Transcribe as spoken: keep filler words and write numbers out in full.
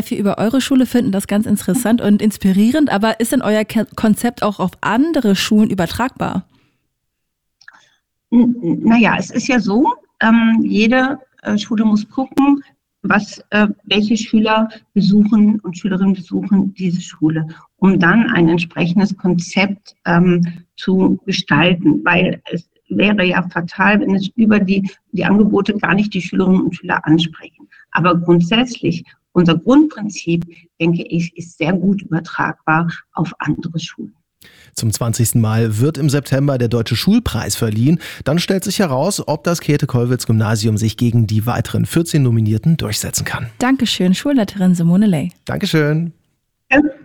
viel über eure Schule, finden das ganz interessant und inspirierend. Aber ist denn euer Konzept auch auf andere Schulen übertragbar? Naja, es ist ja so, ähm, jede äh, Schule muss gucken, was, äh, welche Schüler besuchen und Schülerinnen besuchen diese Schule, um dann ein entsprechendes Konzept ähm, zu gestalten, weil es wäre ja fatal, wenn es über die, die Angebote gar nicht die Schülerinnen und Schüler ansprechen. Aber grundsätzlich, unser Grundprinzip, denke ich, ist sehr gut übertragbar auf andere Schulen. Zum zwanzigsten Mal wird im September der Deutsche Schulpreis verliehen. Dann stellt sich heraus, ob das Käthe-Kollwitz-Gymnasium sich gegen die weiteren vierzehn Nominierten durchsetzen kann. Dankeschön, Schulleiterin Simone Ley. Dankeschön. Ja.